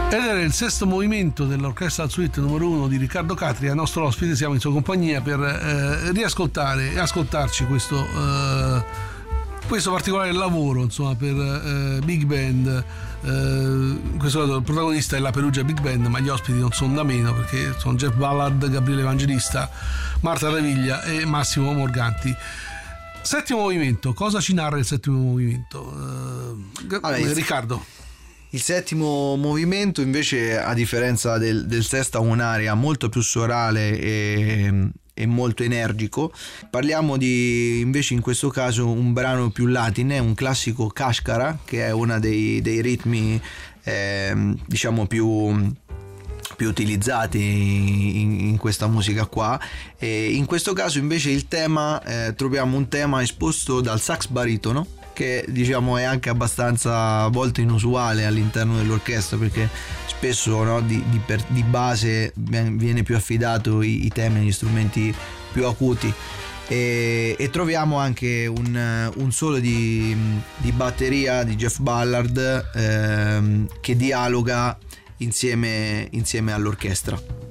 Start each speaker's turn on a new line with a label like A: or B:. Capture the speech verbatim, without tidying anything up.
A: Ed era il sesto movimento dell'Orchestral Suite numero uno di Riccardo Catria, nostro ospite. Siamo in sua compagnia per eh, riascoltare e ascoltarci questo, eh, questo particolare lavoro, insomma, per eh, Big Band. Eh, in questo caso il protagonista è la Perugia Big Band, ma gli ospiti non sono da meno, perché sono Jeff Ballard, Gabriele Evangelista, Marta Raviglia e Massimo Morganti. Settimo movimento, cosa ci narra il settimo movimento? Eh, allora, Riccardo.
B: Il settimo movimento invece, a differenza del, del sesto, ha un'area molto più sorale e, e molto energico. Parliamo di, invece in questo caso, un brano più latine, un classico Kashkara, che è uno dei, dei ritmi eh, diciamo più più utilizzati in, in questa musica qua. E in questo caso invece il tema, eh, troviamo un tema esposto dal sax baritono, che diciamo è anche abbastanza a volte inusuale all'interno dell'orchestra, perché spesso, no, di, di, per, di base viene più affidato i, i temi agli strumenti più acuti. E, e troviamo anche un, un solo di, di batteria di Jeff Ballard ehm, che dialoga insieme, insieme all'orchestra.